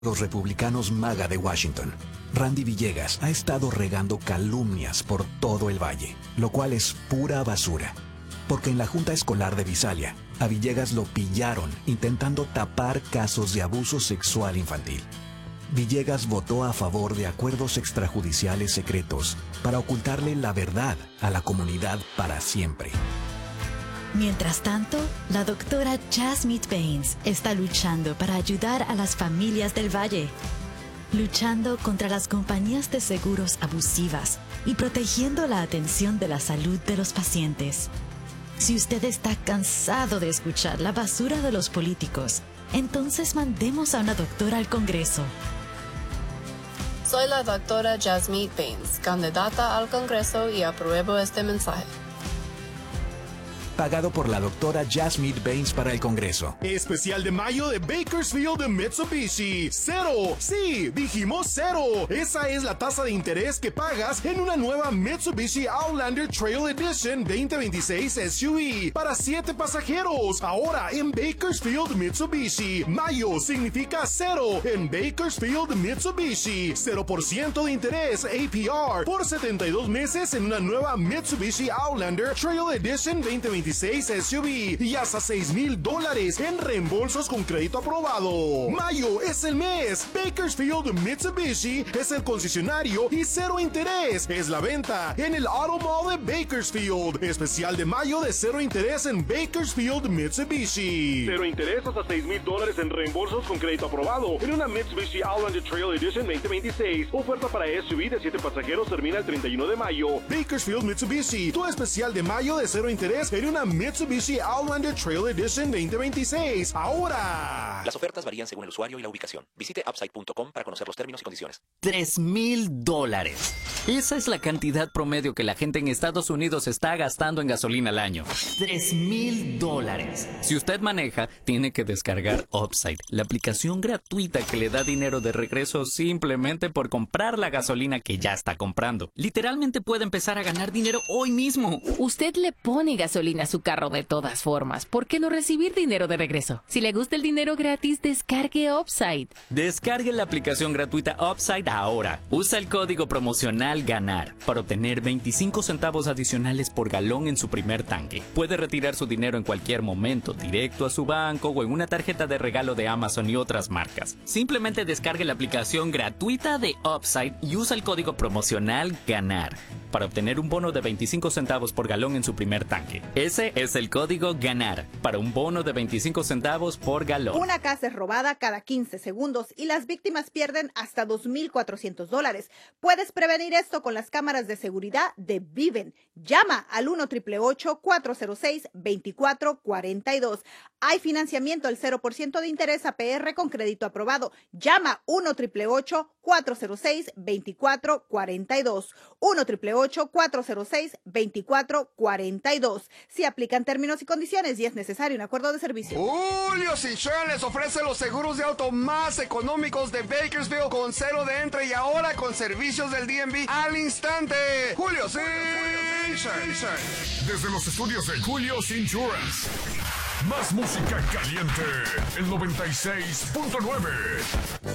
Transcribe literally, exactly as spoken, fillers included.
Los republicanos MAGA de Washington, Randy Villegas ha estado regando calumnias por todo el valle, lo cual es pura basura. Porque en la Junta Escolar de Visalia, a Villegas lo pillaron intentando tapar casos de abuso sexual infantil. Villegas votó a favor de acuerdos extrajudiciales secretos para ocultarle la verdad a la comunidad para siempre. Mientras tanto, la doctora Jasmine Baines está luchando para ayudar a las familias del Valle, luchando contra las compañías de seguros abusivas y protegiendo la atención de la salud de los pacientes. Si usted está cansado de escuchar la basura de los políticos, entonces mandemos a una doctora al Congreso. Soy la doctora Jasmine Baines, candidata al Congreso, y apruebo este mensaje. Pagado por la doctora Jasmine Baines para el Congreso. Especial de mayo de Bakersfield de Mitsubishi. Cero. Sí, dijimos cero. Esa es la tasa de interés que pagas en una nueva Mitsubishi Outlander Trail Edition veinte veintiséis S U V para siete pasajeros. Ahora en Bakersfield Mitsubishi. Mayo significa cero en Bakersfield Mitsubishi. cero por ciento de interés A P R por setenta y dos meses en una nueva Mitsubishi Outlander Trail Edition veinte veintiséis S U V y hasta seis mil dólares en reembolsos con crédito aprobado. Mayo es el mes. Bakersfield Mitsubishi es el concesionario y cero interés es la venta en el Auto Mall de Bakersfield. Especial de mayo de cero interés en Bakersfield Mitsubishi. Cero interés hasta seis mil dólares en reembolsos con crédito aprobado en una Mitsubishi Outlander Trail Edition veinte veintiséis. Oferta para S U V de siete pasajeros termina el treinta y uno de mayo. Bakersfield Mitsubishi. Tu especial de mayo de cero interés en una Mitsubishi Outlander Trail Edition veinte veintiséis. ¡Ahora! Las ofertas varían según el usuario y la ubicación. Visite upside punto com para conocer los términos y condiciones. Tres mil dólares. Esa es la cantidad promedio que la gente en Estados Unidos está gastando en gasolina al año. Tres mil dólares. Si usted maneja, tiene que descargar Upside, la aplicación gratuita que le da dinero de regreso simplemente por comprar la gasolina que ya está comprando. Literalmente puede empezar a ganar dinero hoy mismo. Usted le pone gasolina a su carro de todas formas. ¿Por qué no recibir dinero de regreso? Si le gusta el dinero gratis, descargue Upside. Descargue la aplicación gratuita Upside ahora. Usa el código promocional GANAR para obtener veinticinco centavos adicionales por galón en su primer tanque. Puede retirar su dinero en cualquier momento, directo a su banco o en una tarjeta de regalo de Amazon y otras marcas. Simplemente descargue la aplicación gratuita de Upside y usa el código promocional GANAR para obtener un bono de veinticinco centavos por galón en su primer tanque. Ese es el código GANAR para un bono de veinticinco centavos por galón. Una casa es robada cada quince segundos y las víctimas pierden hasta dos mil cuatrocientos dólares. Puedes prevenir esto con las cámaras de seguridad de Viven. Llama al uno ocho ocho ocho, cuatro cero seis, dos cuatro cuatro dos. Hay financiamiento al cero por ciento de interés A P R con crédito aprobado. Llama uno ocho ocho ocho, cuatro cero seis, dos cuatro cuatro dos. uno ocho ocho ocho, cuatro cero seis, dos cuatro cuatro dos. Si aplican términos y condiciones y es necesario un acuerdo de servicio. Julio's Insurance les ofrece los seguros de auto más económicos de Bakersfield con cero de entre y ahora con servicios del D M V al instante. Julio's Insurance. Desde los estudios de Julio's Insurance. Más música caliente. El noventa y seis punto nueve.